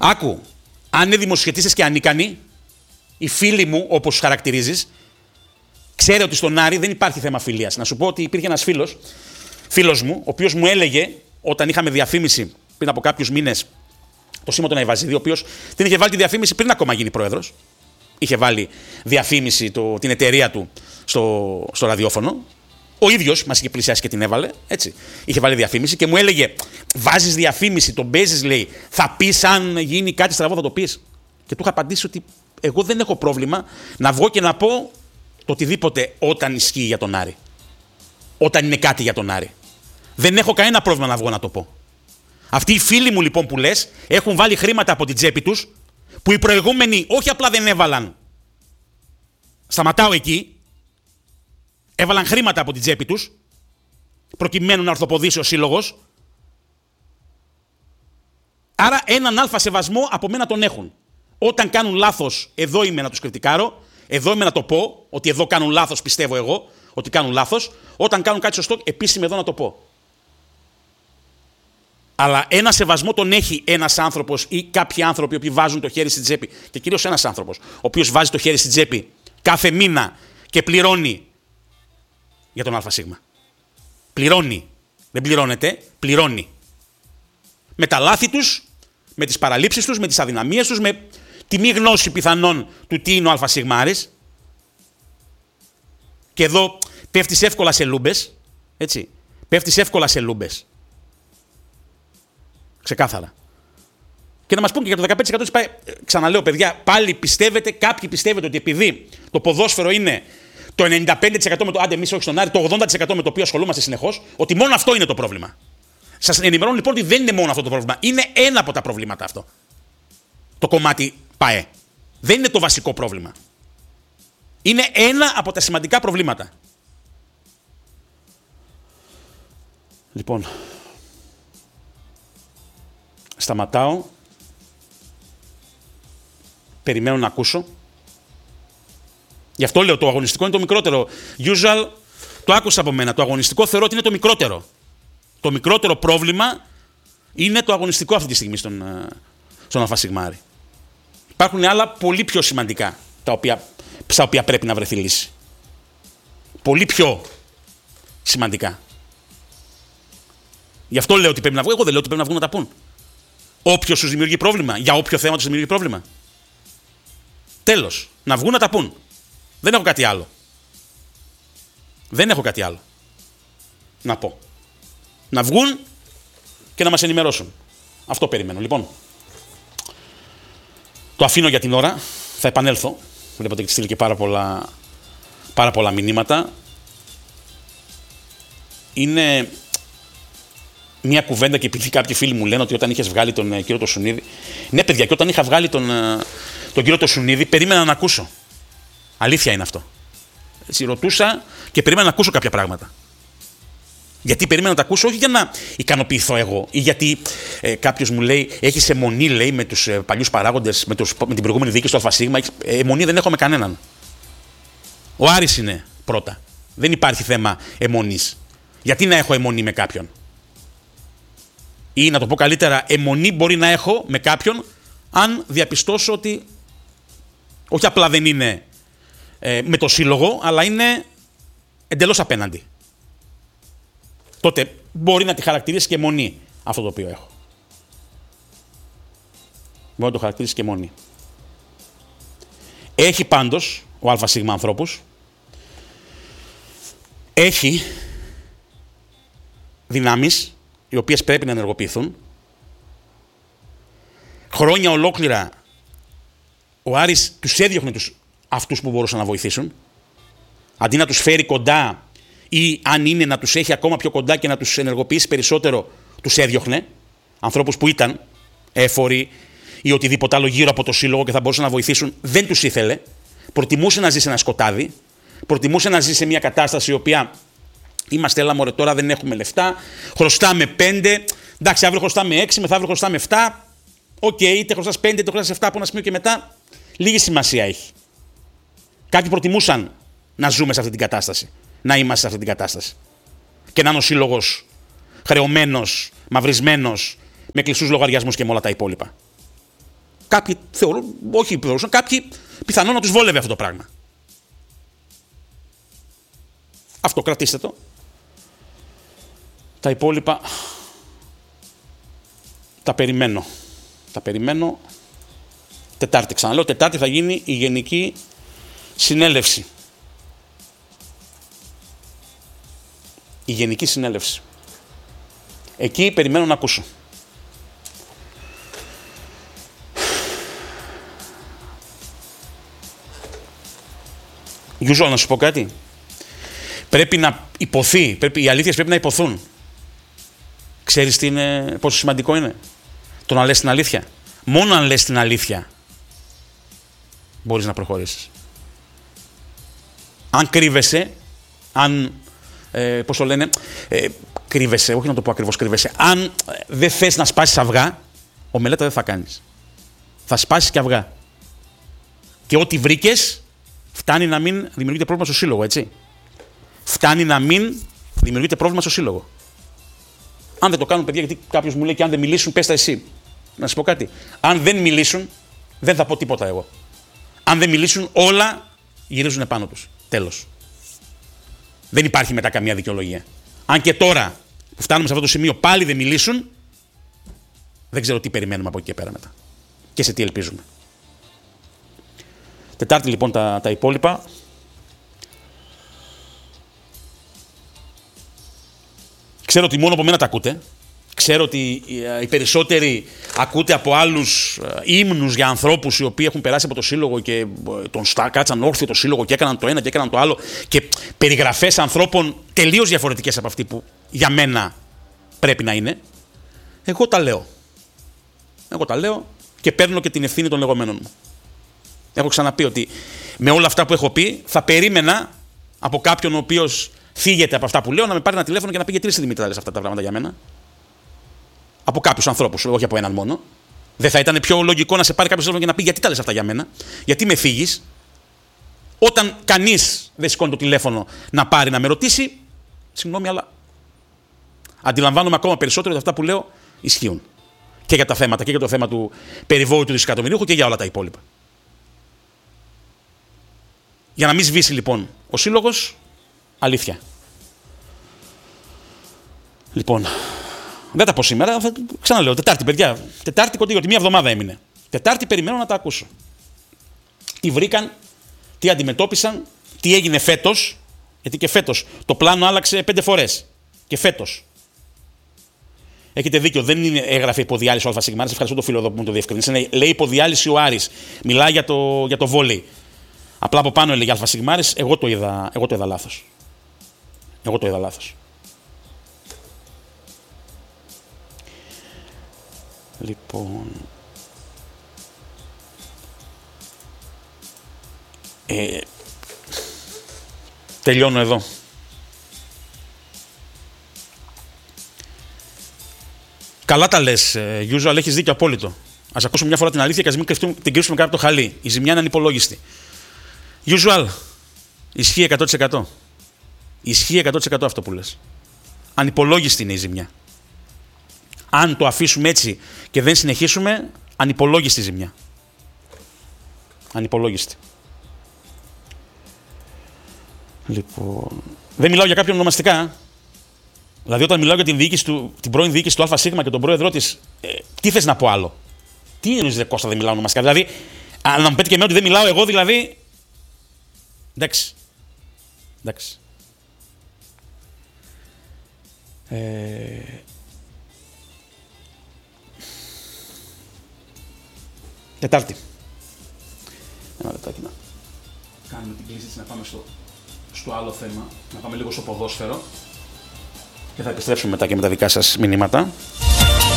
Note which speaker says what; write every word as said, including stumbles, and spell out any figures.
Speaker 1: Άκου, αν είναι δημοσιογετίστες και ανίκανοι, οι φίλοι μου, όπως χαρακτηρίζεις, ξέρει ότι στον Άρη δεν υπάρχει θέμα φιλίας. Να σου πω ότι υπήρχε ένας φίλος, φίλος μου, ο οποίος μου έλεγε, όταν είχαμε διαφήμιση πριν από κάποιους μήνες, το Σίμω τον Αϊβαζίδη, ο οποίος την είχε βάλει τη διαφήμιση πριν ακόμα γίνει πρόεδρος. Είχε βάλει διαφήμιση το, την εταιρεία του στο, στο ραδιόφωνο. Ο ίδιος μας είχε πλησιάσει και την έβαλε. Έτσι. Είχε βάλει διαφήμιση και μου έλεγε: βάζεις διαφήμιση, τον παίζεις, λέει. Θα πεις αν γίνει κάτι στραβό, θα το πεις. Και του είχα απαντήσει ότι εγώ δεν έχω πρόβλημα να βγω και να πω το οτιδήποτε όταν ισχύει για τον Άρη. Όταν είναι κάτι για τον Άρη. Δεν έχω κανένα πρόβλημα να βγω να το πω. Αυτοί οι φίλοι μου λοιπόν που λες έχουν βάλει χρήματα από την τσέπη τους που οι προηγούμενοι όχι απλά δεν έβαλαν. Σταματάω εκεί. Έβαλαν χρήματα από την τσέπη τους προκειμένου να ορθοποδήσει ο σύλλογος. Άρα έναν αλφα σεβασμό από μένα τον έχουν. Όταν κάνουν λάθος, εδώ είμαι να τους κριτικάρω. Εδώ είμαι να το πω, ότι εδώ κάνουν λάθος, πιστεύω εγώ, ότι κάνουν λάθος. Όταν κάνουν κάτι σωστό, επίσης είμαι εδώ να το πω. Αλλά ένα σεβασμό τον έχει ένας άνθρωπος ή κάποιοι άνθρωποι που βάζουν το χέρι στην τσέπη. Και κυρίως ένας άνθρωπος, ο οποίος βάζει το χέρι στην τσέπη κάθε μήνα και πληρώνει για τον ΑΣ. Πληρώνει. Δεν πληρώνεται, πληρώνει. Με τα λάθη τους, με τις παραλήψεις τους, με τις αδυναμίες τους, με τη μη γνώση πιθανόν του τι είναι ο ΑΣ. Και εδώ πέφτεις εύκολα σε λούμπες, έτσι. Πέφτεις εύκολα σε λούμπες. Ξεκάθαρα. Και να μας πούν και για το δεκαπέντε τοις εκατό, ξαναλέω παιδιά, πάλι πιστεύετε, κάποιοι πιστεύετε ότι επειδή το ποδόσφαιρο είναι το ενενήντα πέντε τοις εκατό με το, άντε εμείς όχι στον Άρη, το ογδόντα τοις εκατό με το οποίο ασχολούμαστε συνεχώς, ότι μόνο αυτό είναι το πρόβλημα. Σας ενημερώνω λοιπόν ότι δεν είναι μόνο αυτό το πρόβλημα. Είναι ένα από τα προβλήματα αυτό. Το κομμάτι ΠΑΕ. Δεν είναι το βασικό πρόβλημα. Είναι ένα από τα σημαντικά προβλήματα. Λοιπόν, σταματάω. Περιμένω να ακούσω. Γι' αυτό λέω το αγωνιστικό είναι το μικρότερο. Usual, το άκουσα από μένα. Το αγωνιστικό θεωρώ ότι είναι το μικρότερο. Το μικρότερο πρόβλημα είναι το αγωνιστικό αυτή τη στιγμή στον, στον ΑΣ. Υπάρχουν άλλα πολύ πιο σημαντικά τα οποία, στα οποία πρέπει να βρεθεί λύση. Πολύ πιο σημαντικά. Γι' αυτό λέω ότι πρέπει να βγουν. Εγώ δεν λέω ότι πρέπει να βγουν να τα πούν. Όποιος τους δημιουργεί πρόβλημα, για όποιο θέμα τους δημιουργεί πρόβλημα. Τέλος. Να βγουν να τα πούν. Δεν έχω κάτι άλλο. Δεν έχω κάτι άλλο να πω. Να βγουν και να μας ενημερώσουν. Αυτό περιμένω. Λοιπόν, το αφήνω για την ώρα. Θα επανέλθω. Βλέπετε ότι στείλει και πάρα πολλά, πάρα πολλά μηνύματα. Είναι μια κουβέντα και επειδή κάποιοι φίλοι μου λένε ότι όταν είχες βγάλει τον κύριο το Σουνίδη. Ναι, παιδιά, και όταν είχα βγάλει τον, τον κύριο το Σουνίδη, περίμενα να ακούσω. Αλήθεια είναι αυτό. Έτσι, ρωτούσα και περίμενα να ακούσω κάποια πράγματα. Γιατί περίμενα να τα ακούσω, όχι για να ικανοποιηθώ εγώ, ή γιατί ε, κάποιος μου λέει: έχεις αιμονή, λέει, με τους ε, παλιούς παράγοντες, με, τους, με την προηγούμενη διοίκηση του ΑΣ. Ε, αιμονή δεν έχω με κανέναν. Ο Άρης είναι πρώτα. Δεν υπάρχει θέμα αιμονής. Γιατί να έχω αιμονή με κάποιον? Ή να το πω καλύτερα, αιμονή μπορεί να έχω με κάποιον αν διαπιστώσω ότι όχι απλά δεν είναι ε, με το σύλλογο, αλλά είναι εντελώς απέναντι. Τότε μπορεί να τη χαρακτηρίσει και αιμονή αυτό το οποίο έχω. Μπορεί να το χαρακτηρίσει και αιμονή. Έχει πάντως ο ΑΣ ανθρώπους, έχει δυνάμεις οι οποίες πρέπει να ενεργοποιηθούν. Χρόνια ολόκληρα ο Άρης τους έδιωχνε τους, αυτούς που μπορούσαν να βοηθήσουν. Αντί να τους φέρει κοντά ή αν είναι να τους έχει ακόμα πιο κοντά και να τους ενεργοποιήσει περισσότερο, τους έδιωχνε. Ανθρώπους που ήταν έφοροι ή οτιδήποτε άλλο γύρω από το σύλλογο και θα μπορούσαν να βοηθήσουν, δεν τους ήθελε. Προτιμούσε να ζει σε ένα σκοτάδι. Προτιμούσε να ζει σε μια κατάσταση η οποία είμαστε, έλα μωρέ, τώρα δεν έχουμε λεφτά, χρωστάμε πέντε, εντάξει, αύριο χρωστάμε έξι, μεθαύριο χρωστάμε επτά. Οκ, okay, είτε χρωστάς πέντε, είτε χρωστάς επτά από ένα σημείο και μετά, λίγη σημασία έχει. Κάποιοι προτιμούσαν να ζούμε σε αυτή την κατάσταση, να είμαστε σε αυτή την κατάσταση. Και να είναι ο σύλλογος χρεωμένος, μαυρισμένος, με κλειστούς λογαριασμούς και με όλα τα υπόλοιπα. Κάποιοι θεωρούν, όχι θεωρούσαν, κάποιοι πιθανόν να τους βόλευε αυτό το πράγμα. Αυτό κρατήστε το. Τα υπόλοιπα τα περιμένω. Τα περιμένω Τετάρτη. Ξαναλέω, Τετάρτη θα γίνει η Γενική Συνέλευση. Η Γενική Συνέλευση. Εκεί περιμένω να ακούσω. Γιουζόλ, να σου πω κάτι. Πρέπει να υποθεί, πρέπει, οι αλήθειες πρέπει να υποθούν. Ξέρεις τι είναι, πόσο σημαντικό είναι το να λες την αλήθεια. Μόνο αν λες την αλήθεια μπορείς να προχωρήσεις. Αν κρύβεσαι, αν, ε, πώς το λένε, ε, κρύβεσαι, όχι να το πω ακριβώς κρύβεσαι, αν ε, δεν θες να σπάσεις αυγά, ομελέτα δεν θα κάνεις. Θα σπάσεις και αυγά. Και ό,τι βρήκες, φτάνει να μην δημιουργείται πρόβλημα στο σύλλογο, έτσι. Φτάνει να μην δημιουργείται πρόβλημα στο σύλλογο. Αν δεν το κάνουν, παιδιά, γιατί κάποιος μου λέει και αν δεν μιλήσουν, πες τα εσύ. Να σου πω κάτι. Αν δεν μιλήσουν, δεν θα πω τίποτα εγώ. Αν δεν μιλήσουν, όλα γυρίζουν επάνω τους. Τέλος. Δεν υπάρχει μετά καμία δικαιολογία. Αν και τώρα που φτάνουμε σε αυτό το σημείο πάλι δεν μιλήσουν, δεν ξέρω τι περιμένουμε από εκεί και πέρα μετά. Και σε τι ελπίζουμε. Τετάρτη λοιπόν τα, τα υπόλοιπα. Ξέρω ότι μόνο από μένα τα ακούτε. Ξέρω ότι οι περισσότεροι ακούτε από άλλους ύμνους για ανθρώπους οι οποίοι έχουν περάσει από το σύλλογο και τον κάτσαν όρθιο το σύλλογο και έκαναν το ένα και έκαναν το άλλο και περιγραφές ανθρώπων τελείως διαφορετικές από αυτή που για μένα πρέπει να είναι. Εγώ τα λέω. Εγώ τα λέω και παίρνω και την ευθύνη των λεγόμενων μου. Έχω ξαναπεί ότι με όλα αυτά που έχω πει θα περίμενα από κάποιον ο οποίος φύγεται από αυτά που λέω να με πάρει ένα τηλέφωνο και να πει γιατί εσύ Δημήτρη λες αυτά τα πράγματα για μένα. Από κάποιους ανθρώπους, όχι από έναν μόνο. Δεν θα ήταν πιο λογικό να σε πάρει κάποιος τηλέφωνο και να πει γιατί τα λες αυτά για μένα, γιατί με φύγεις, όταν κανείς δεν σηκώνει το τηλέφωνο να πάρει να με ρωτήσει, συγγνώμη, αλλά αντιλαμβάνομαι ακόμα περισσότερο ότι αυτά που λέω ισχύουν. Και για τα θέματα, και για το θέμα του περιβόητου δισεκατομμυρίουχου και για όλα τα υπόλοιπα. Για να μην σβήσει λοιπόν ο σύλλογος, αλήθεια. Λοιπόν, δεν τα πω σήμερα, θα ξαναλέω. Τετάρτη, παιδιά. Τετάρτη κοντή, γιατί μία εβδομάδα έμεινε. Τετάρτη περιμένω να τα ακούσω. Τι βρήκαν, τι αντιμετώπισαν, τι έγινε φέτος. Γιατί και φέτος το πλάνο άλλαξε πέντε φορές. Και φέτος. Έχετε δίκιο, δεν είναι, έγραφε υποδιάλυση ο ΑΣ. Ευχαριστώ τον φίλο εδώ που μου το διευκρινίσε. Λέει υποδιάλυση ο Άρης. Μιλάει για το, για το βόλεϊ. Απλά από πάνω έλεγε ΑΣ. Εγώ το είδα, εγώ το είδα λάθος. Εγώ το είδα λάθος. Λοιπόν, ε, τελειώνω εδώ. Καλά τα λες, Γιούζο, αλλά έχεις δίκιο απόλυτο. Ας ακούσουμε μια φορά την αλήθεια και ας μην την κρύψουμε κάτω από το χαλί. Η ζημιά είναι ανυπολόγιστη. Usual, ισχύει εκατό τοις εκατό. Ισχύει εκατό τοις εκατό αυτό που λες. Ανυπολόγιστη είναι η ζημιά. Αν το αφήσουμε έτσι και δεν συνεχίσουμε, ανυπολόγιστη ζημιά. Ανυπολόγιστη. Λοιπόν, δεν μιλάω για κάποιον ονομαστικά. Δηλαδή, όταν μιλάω για την, διοίκηση του, την πρώην διοίκηση του ΑΣ και τον πρόεδρό της, ε, τι θες να πω άλλο. Τι εννοείς, δε Κώστα, δεν μιλάω ονομαστικά. Δηλαδή, αν να μου πέτει και εμένα ότι δεν μιλάω εγώ, δηλαδή. Εντάξει. Εντάξει. Ε... Τετάρτη. Ένα λεπτάκι να κάνουμε την κλίση, να πάμε στο, στο άλλο θέμα, να πάμε λίγο στο ποδόσφαιρο και θα επιστρέψουμε μετά και με τα δικά σας μηνύματα.